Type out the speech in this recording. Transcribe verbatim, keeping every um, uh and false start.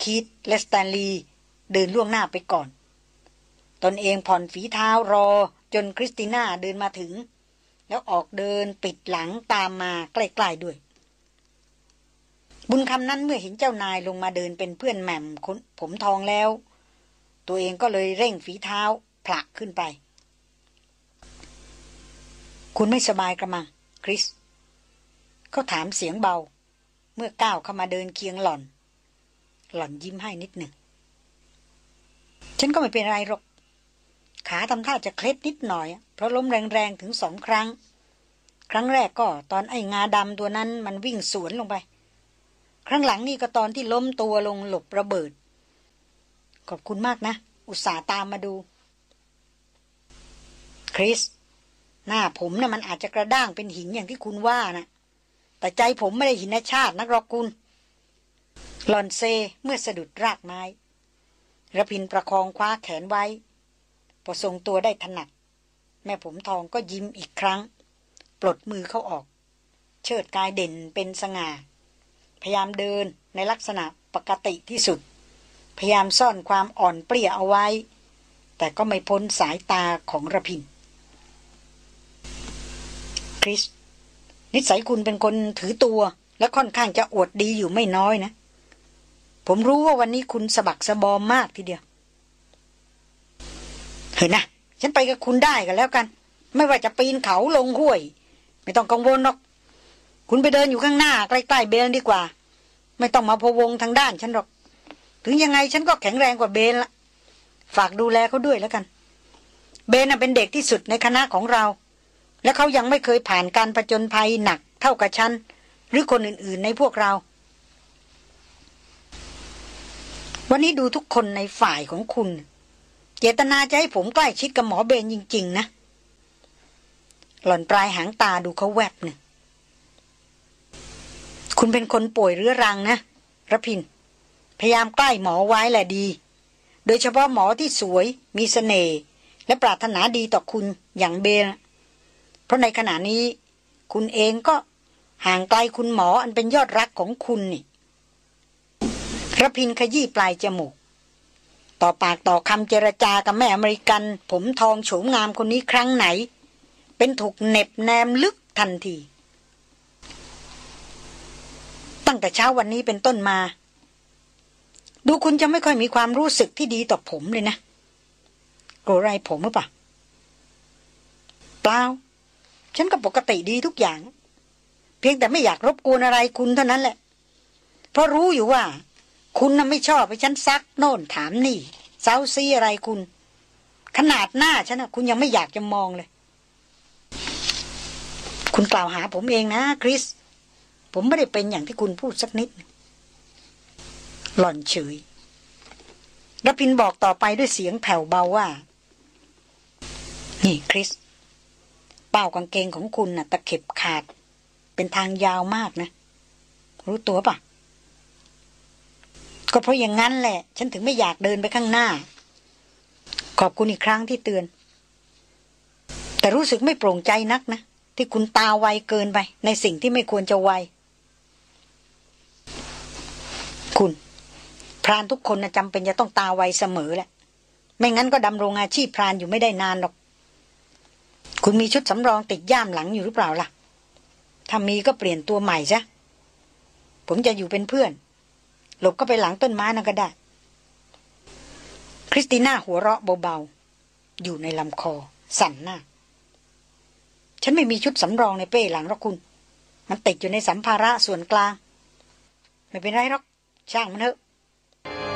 คีธและสแตนลีย์เดินล่วงหน้าไปก่อนตนเองผ่อนฝีเท้ารอจนคริสติน่าเดินมาถึงแล้วออกเดินปิดหลังตามมาใกล้ๆด้วยบุญคำนั้นเมื่อเห็นเจ้านายลงมาเดินเป็นเพื่อนแหม่มผมทองแล้วตัวเองก็เลยเร่งฝีเท้าผลักขึ้นไปคุณไม่สบายกระมังคริสเขาถามเสียงเบาเมื่อก้าวเข้ามาเดินเคียงหล่อนหล่อนยิ้มให้นิดหนึ่งฉันก็ไม่เป็นไรหรอกขาทำท่าจะเคล็ดนิดหน่อยเพราะล้มแรงๆถึงสองครั้งครั้งแรกก็ตอนไอ้งาดำตัวนั้นมันวิ่งสวนลงไปครั้งหลังนี่ก็ตอนที่ล้มตัวลงหลบระเบิดขอบคุณมากนะอุตส่าห์ตามมาดูคริสหน้าผมน่ะมันอาจจะกระด้างเป็นหินอย่างที่คุณว่านะแต่ใจผมไม่ได้หินชาตินักหรอกคุณหลอนเซเมื่อสะดุดรากไม้ระพินประคองคว้าแขนไว้พอทรงตัวได้ถนัดแม่ผมทองก็ยิ้มอีกครั้งปลดมือเขาออกเชิดกายเด่นเป็นสง่าพยายามเดินในลักษณะปกติที่สุดพยายามซ่อนความอ่อนเปรี้ยเอาไว้แต่ก็ไม่พ้นสายตาของระพินคริสนิสัยคุณเป็นคนถือตัวและค่อนข้างจะอวดดีอยู่ไม่น้อยนะผมรู้ว่าวันนี้คุณสะบักสะบอมมากทีเดียวเห็นนะฉันไปกับคุณได้กันแล้วกันไม่ว่าจะปีนเขาลงห้วยไม่ต้องกังวลหรอกคุณไปเดินอยู่ข้างหน้าใกล้ๆเบลดีกว่าไม่ต้องมาพะวงทางด้านฉันหรอกถึงยังไงฉันก็แข็งแรงกว่าเบลละฝากดูแลเขาด้วยแล้วกันเบลน่ะเป็นเด็กที่สุดในคณะของเราและเขายังไม่เคยผ่านการผจญภัยหนักเท่ากับฉันหรือคนอื่นๆในพวกเราวันนี้ดูทุกคนในฝ่ายของคุณเจตนาจะให้ผมใกล้ชิดกับหมอเบนจริงๆนะหล่อนปลายหางตาดูเขาแวบหนึ่งคุณเป็นคนป่วยเรื้อรังนะระพินพยายามใกล้หมอไว้แหละดีโดยเฉพาะหมอที่สวยมีเสน่ห์และปรารถนาดีต่อคุณอย่างเบลเพราะในขณะนี้คุณเองก็ห่างไกลคุณหมออันเป็นยอดรักของคุณนี่ระพินขยี้ปลายจมูกต่อปากต่อคำเจรจากับแม่อเมริกันผมทองโฉมงามคนนี้ครั้งไหนเป็นถูกเหน็บแนมลึกทันทีตั้งแต่เช้าวันนี้เป็นต้นมาดูคุณจะไม่ค่อยมีความรู้สึกที่ดีต่อผมเลยนะโกรธอะไรผมหรือเปล่าเปล่าฉันก็ปกติดีทุกอย่างเพียงแต่ไม่อยากรบกวนอะไรคุณเท่านั้นแหละเพราะรู้อยู่ว่าคุณน่ะไม่ชอบให้ฉันซักโน่นถามนี่เซาซีอะไรคุณขนาดหน้าฉันน่ะคุณยังไม่อยากจะมองเลยคุณกล่าวหาผมเองนะคริสผมไม่ได้เป็นอย่างที่คุณพูดสักนิดหล่อนเฉยรพินบอกต่อไปด้วยเสียงแผ่วเบาว่านี่คริสเป้ากางเกงของคุณน่ะตะเข็บขาดเป็นทางยาวมากนะรู้ตัวปะก็เพราะอย่างนั้นแหละฉันถึงไม่อยากเดินไปข้างหน้าขอบคุณอีกครั้งที่เตือนแต่รู้สึกไม่โปร่งใจนักนะที่คุณตาไวเกินไปในสิ่งที่ไม่ควรจะไวคุณพรานทุกคนนะจำเป็นจะต้องตาไวเสมอแหละไม่งั้นก็ดำรงอาชีพพรานอยู่ไม่ได้นานหรอกคุณมีชุดสำรองติดย่ามหลังอยู่หรือเปล่าล่ะถ้ามีก็เปลี่ยนตัวใหม่ซะผมจะอยู่เป็นเพื่อนหลบก็ไปหลังต้นไม้นั่นก็ได้คริสติน่าหัวเราะเบาๆอยู่ในลำคอสั่นหน้าฉันไม่มีชุดสำรองในเป้หลังหรอกคุณมันติดอยู่ในสัมภาระส่วนกลางไม่เป็นไรหรอกช่างมันเถอะ